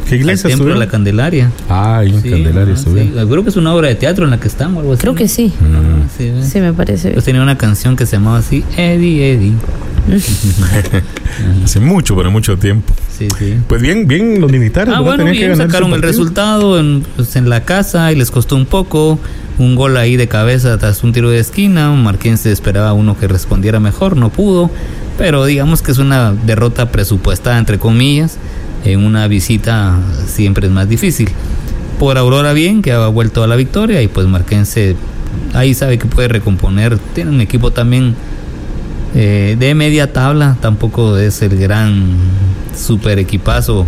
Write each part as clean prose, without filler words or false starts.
¿Qué iglesia al Templo de la Candelaria. En Candelaria estuvieron. Sí, creo que es una obra de teatro en la que están o algo así. Creo que sí. Sí, me parece. Pues tenía una canción que se llamaba así, Eddie, Eddie. Hace mucho, pero mucho tiempo. Sí. Pues bien los militares. Bueno, bien, sacaron el resultado en la casa y les costó un poco. Un gol ahí de cabeza tras un tiro de esquina. Marquense esperaba uno que respondiera mejor, no pudo. Pero digamos que es una derrota presupuestada, entre comillas. En una visita siempre es más difícil. Por Aurora bien, que ha vuelto a la victoria. Y pues Marquense ahí sabe que puede recomponer. Tiene un equipo también de media tabla. Tampoco es el gran super equipazo.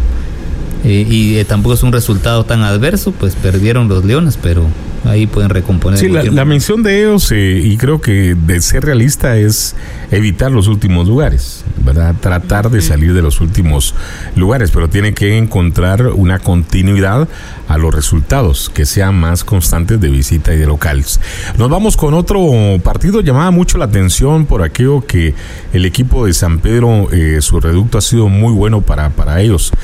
Y tampoco es un resultado tan adverso. Pues perdieron los Leones, pero ahí pueden recomponer. Sí, la mención de ellos, y creo que de ser realista, es evitar los últimos lugares, ¿verdad? Tratar de salir de los últimos lugares, pero tiene que encontrar una continuidad a los resultados, que sean más constantes de visita y de locales. Nos vamos con otro partido. Llamaba mucho la atención por aquello que el equipo de San Pedro, su reducto ha sido muy bueno para ellos.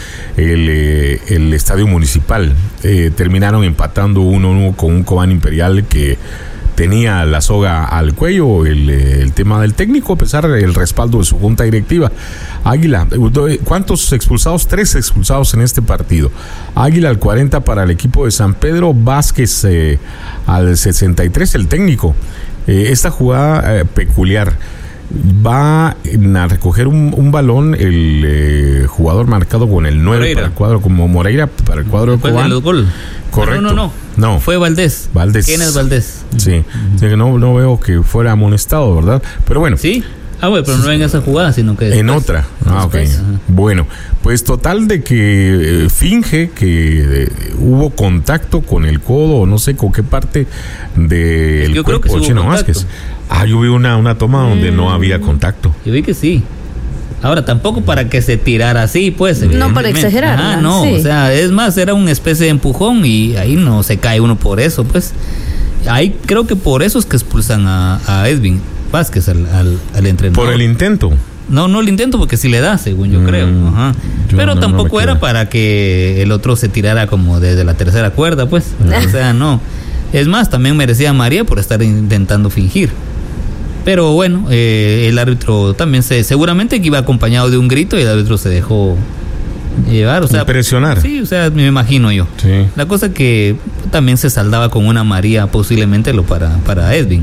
El estadio municipal, terminaron empatando 1-1 con un Cobán Imperial que tenía la soga al cuello, el tema del técnico, a pesar del respaldo de su junta directiva. Águila, ¿cuántos expulsados? 3 expulsados en este partido. Águila al 40 para el equipo de San Pedro, Vázquez al 63, el técnico. Esta jugada peculiar. Va a recoger un balón el jugador marcado con el 9 Moreira. Para el cuadro, como Moreira para el cuadro de Cobán. Correcto. No. Fue Valdés. ¿Quién es Valdés? Sí. No veo que fuera amonestado, ¿verdad? Pero bueno. Sí. Bueno, pero no en esa jugada, sino que después. En otra. Ok. Bueno, pues total de que finge que hubo contacto con el codo, o no sé con qué parte del cuerpo de Chino Vázquez. Yo vi una toma donde no había contacto. Yo vi que sí. Ahora, tampoco para que se tirara así, pues. No para exagerar. No, sí. O sea, es más, era una especie de empujón y ahí no se cae uno por eso, pues. Ahí creo que por eso es que expulsan a Edwin Vázquez, al entrenador. ¿Por el intento? No el intento, porque sí le da, según yo creo. Pero tampoco era para que el otro se tirara como desde la tercera cuerda, pues. O sea, no. Es más, también merecía a María por estar intentando fingir. Pero bueno, el árbitro también seguramente que iba acompañado de un grito y el árbitro se dejó llevar, o sea, impresionar. Sí, o sea, me imagino yo. Sí. La cosa que también se saldaba con una María posiblemente para Edwin.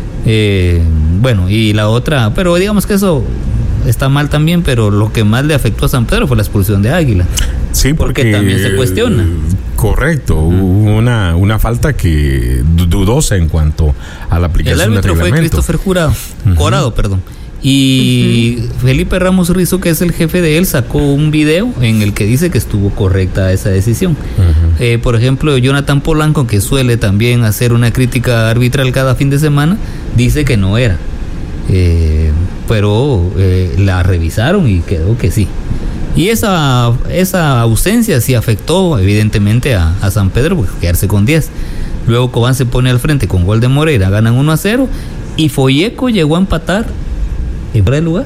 Bueno, y la otra, pero digamos que eso está mal también, pero lo que más le afectó a San Pedro fue la expulsión de Águila. Sí, porque también se cuestiona. Correcto, hubo una falta que dudosa en cuanto a la aplicación del reglamento. El árbitro fue Christopher Corado, perdón. Y Felipe Ramos Rizo, que es el jefe de él, sacó un video en el que dice que estuvo correcta esa decisión. Por ejemplo, Jonathan Polanco, que suele también hacer una crítica arbitral cada fin de semana, dice que no era. Pero la revisaron y quedó que sí. Y esa ausencia sí afectó evidentemente a San Pedro, porque quedarse con 10. Luego Cobán se pone al frente con gol de Moreira, ganan 1-0 y Folleco llegó a empatar en fuera de lugar.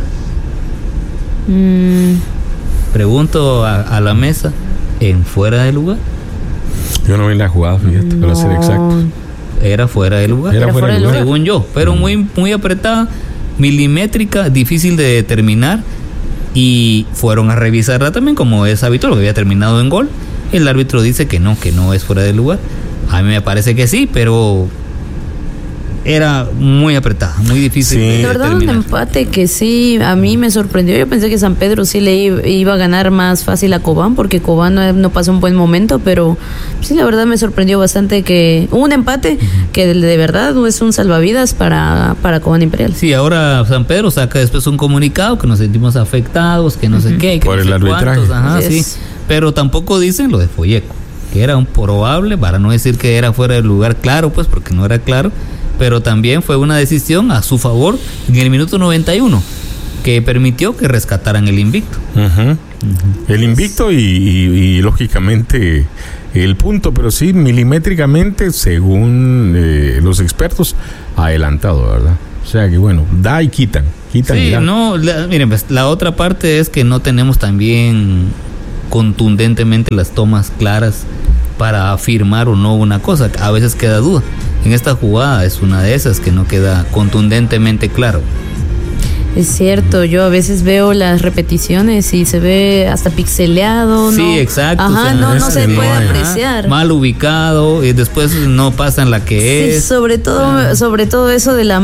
Pregunto a la mesa, ¿en fuera de lugar? Yo no vi la jugada, fíjate, para ser exacto. Era fuera de lugar. Era fuera de lugar, según yo, pero muy apretada, milimétrica, difícil de determinar. Y fueron a revisarla también, como es habitual, que había terminado en gol. El árbitro dice que no es fuera de lugar. A mí me parece que sí, pero era muy apretada, muy difícil. Sí. De verdad, un empate que sí, a mí me sorprendió. Yo pensé que San Pedro sí le iba a ganar más fácil a Cobán, porque Cobán no pasó un buen momento, pero sí, la verdad me sorprendió bastante que un empate que de verdad es un salvavidas para Cobán Imperial. Sí, ahora San Pedro saca después un comunicado que nos sentimos afectados, que no sé qué, que por no el sé arbitraje. Cuántos, sí. Pero tampoco dicen lo de Folleco, que era un probable, para no decir que era fuera del lugar, claro, pues porque no era claro. Pero también fue una decisión a su favor en el minuto 91 que permitió que rescataran el invicto. El invicto y lógicamente el punto, pero sí milimétricamente, según los expertos, adelantado, ¿verdad? O sea que bueno, da y quitan. Sí, miren, pues, la otra parte es que no tenemos también contundentemente las tomas claras para afirmar o no una cosa. A veces queda duda. En esta jugada es una de esas que no queda contundentemente claro. Es cierto, yo a veces veo las repeticiones y se ve hasta pixeleado, ¿no? Sí, exacto. Ajá, o sea, no se puede apreciar. Mal ubicado y después no pasa en la que es. Sí, sobre todo eso de la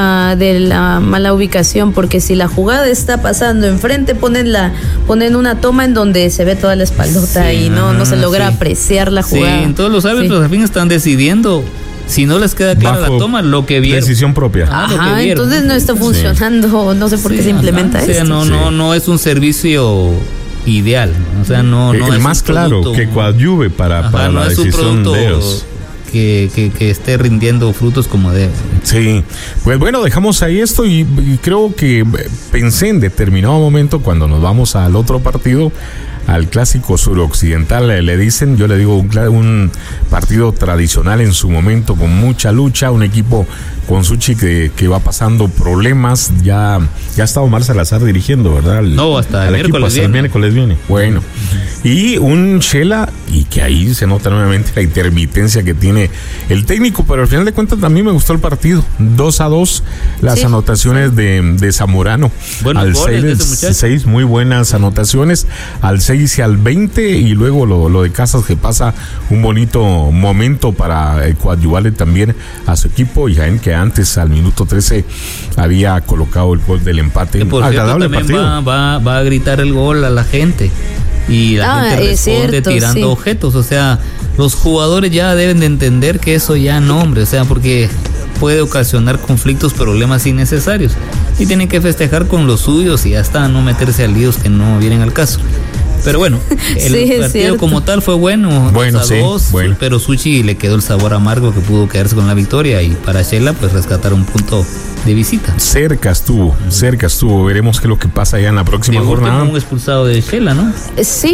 mala ubicación, porque si la jugada está pasando enfrente, ponen una toma en donde se ve toda la espaldota, sí, y no se logra apreciar la jugada. Sí, todos los árbitros al fin están decidiendo. Si no les queda clara la toma, lo que vieron. Decisión propia. Ajá, entonces no está funcionando, no sé por qué se implementa esto. O sea, no es un servicio ideal, o sea, no el es más claro que coadyuve para la decisión de ellos. Que esté rindiendo frutos como debe. Sí, pues bueno, dejamos ahí esto y creo que pensé en determinado momento cuando nos vamos al otro partido, al clásico suroccidental, le dicen, yo le digo un partido tradicional en su momento, con mucha lucha, un equipo con Suchi que va pasando problemas, ya ha estado Omar Salazar dirigiendo, ¿verdad? Hasta el miércoles viene. Bueno, y un Shela, y que ahí se nota nuevamente la intermitencia que tiene el técnico, pero al final de cuentas también me gustó el partido, 2-2, las anotaciones de Zamorano, al 6, muy buenas anotaciones, al 6 y al 20, y luego lo de Casas, que pasa un bonito momento para coadyuvarle también a su equipo, y Jaén, que antes al minuto 13 había colocado el gol del empate. Que por cierto, también va a gritar el gol a la gente, y la gente responde tirando objetos. O sea, los jugadores ya deben de entender que eso ya no, hombre, o sea, porque puede ocasionar conflictos, problemas innecesarios, y tienen que festejar con los suyos y hasta no meterse a líos que no vienen al caso. Pero bueno, el partido como tal fue bueno, 2-2, pero Suchi le quedó el sabor amargo, que pudo quedarse con la victoria, y para Shela pues rescatar un punto de visita. Cerca estuvo, veremos qué es lo que pasa ya en la próxima jornada. Un expulsado de Shela, ¿no? Sí,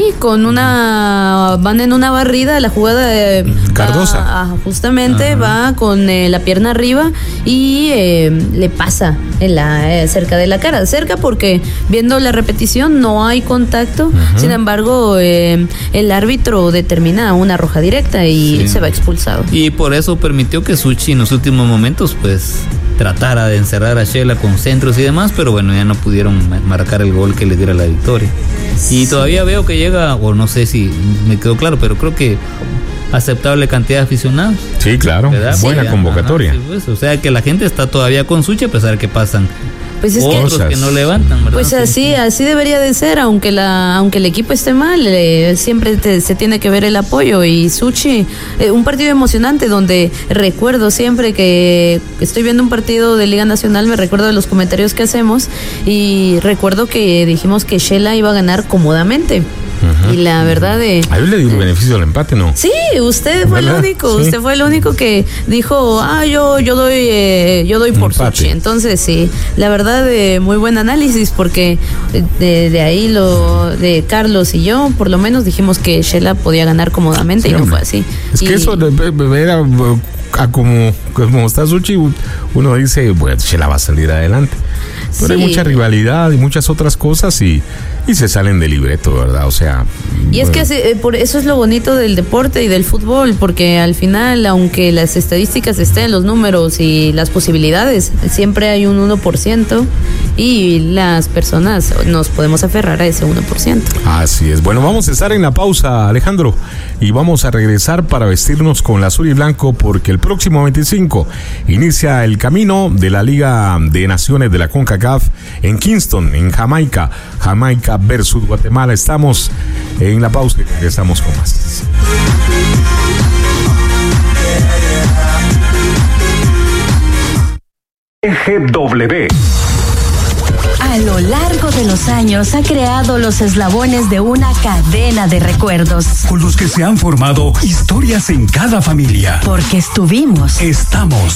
van en una barrida, la jugada de Cardosa. Justamente va con la pierna arriba y le pasa cerca de la cara, cerca porque viendo la repetición no hay contacto. Sin embargo, el árbitro determina una roja directa y se va expulsado. Y por eso permitió que Suchi en los últimos momentos pues tratara de encerrar a Shela con centros y demás, pero bueno, ya no pudieron marcar el gol que le diera la victoria. Y todavía veo que llega, o no sé si me quedó claro, pero creo que aceptable cantidad de aficionados. Sí, claro, buena convocatoria. O sea que la gente está todavía con Suchi a pesar de que pasan pues es otros que no levantan, ¿verdad? Pues así debería de ser, aunque el equipo esté mal, siempre se tiene que ver el apoyo. Y Suchi, un partido emocionante donde recuerdo siempre que estoy viendo un partido de Liga Nacional, me recuerdo de los comentarios que hacemos, y recuerdo que dijimos que Shela iba a ganar cómodamente. Y la verdad a él le dio el beneficio del empate, ¿no? Sí, usted fue el único, usted fue el único que dijo, yo doy por Suchi. Entonces sí, la verdad muy buen análisis, porque de ahí lo de Carlos y yo, por lo menos dijimos que Shela podía ganar cómodamente, y no fue así. Es que eso era como está Suchi, uno dice, bueno, Shela va a salir adelante. Pero hay mucha rivalidad y muchas otras cosas y se salen del libreto, ¿verdad? O sea... Y es que por eso es lo bonito del deporte y del fútbol, porque al final, aunque las estadísticas estén, los números y las posibilidades, siempre hay un 1%, y las personas nos podemos aferrar a ese 1%. Así es. Bueno, vamos a estar en la pausa, Alejandro, y vamos a regresar para vestirnos con el azul y blanco, porque el próximo 25 inicia el camino de la Liga de Naciones de la CONCACAF en Kingston, en Jamaica versus Guatemala. Estamos en la pausa y regresamos con más. EGW. A lo largo de los años ha creado los eslabones de una cadena de recuerdos, con los que se han formado historias en cada familia. Porque estamos